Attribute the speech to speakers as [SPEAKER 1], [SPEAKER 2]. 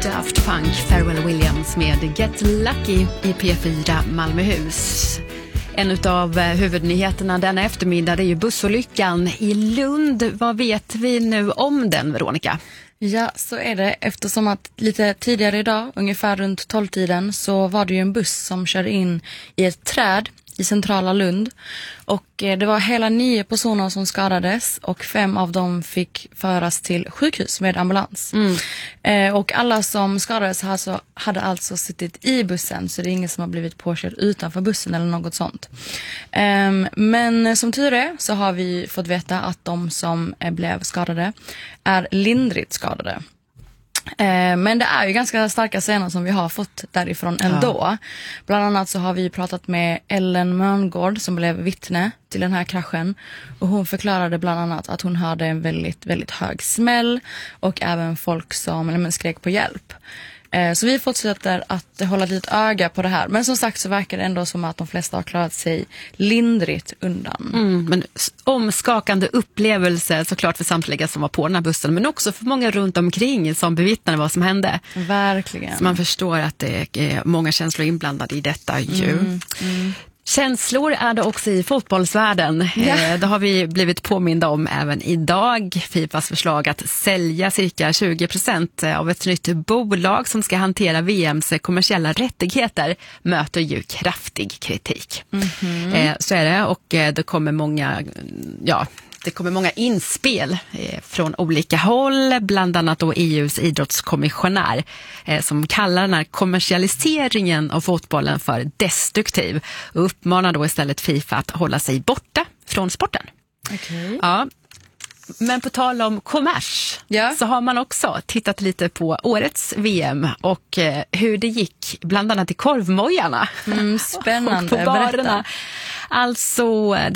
[SPEAKER 1] Daft Punk, Pharrell Williams med Get Lucky i P4 Malmöhus. En av huvudnyheterna denna eftermiddag är ju bussolyckan i Lund. Vad vet vi nu om den, Veronica?
[SPEAKER 2] Ja, så är det. Eftersom att lite tidigare idag, ungefär runt 12-tiden, så var det ju en buss som körde in i ett träd i centrala Lund. Och det var hela 9 personer som skadades och 5 av dem fick föras till sjukhus med ambulans. Och alla som skadades hade alltså suttit i bussen, så det är ingen som har blivit påkörd utanför bussen eller något sånt. Men som tur är så har vi fått veta att de som blev skadade är lindrigt skadade. Men det är ju ganska starka scener som vi har fått därifrån ändå. Ja. Bland annat så har vi pratat med Ellen Mörngård som blev vittne till den här kraschen. Och hon förklarade bland annat att hon hörde en väldigt, väldigt hög smäll och även folk som skrek på hjälp. Så vi fortsätter att hålla lite öga på det här. Men som sagt så verkar det ändå som att de flesta har klarat sig lindrigt undan.
[SPEAKER 1] Men omskakande upplevelse såklart för samtliga som var på den här bussen. Men också för många runt omkring som bevittnade vad som hände.
[SPEAKER 2] Verkligen.
[SPEAKER 1] Så man förstår att det är många känslor inblandade i detta ju. Känslor är det också i fotbollsvärlden.
[SPEAKER 2] Ja.
[SPEAKER 1] Det har vi blivit påminda om även idag. Fifas förslag att sälja cirka 20% av ett nytt bolag som ska hantera VMs kommersiella rättigheter möter ju kraftig kritik. Så är det, och det kommer många inspel från olika håll, bland annat då EUs idrottskommissionär som kallar den här kommersialiseringen av fotbollen för destruktiv och uppmanar då istället FIFA att hålla sig borta från sporten.
[SPEAKER 2] Okay.
[SPEAKER 1] Ja. Men på tal om kommers så har man också tittat lite på årets VM och hur det gick bland annat i korvmojarna.
[SPEAKER 2] Spännande,
[SPEAKER 1] och på barerna.
[SPEAKER 2] berätta.
[SPEAKER 1] Alltså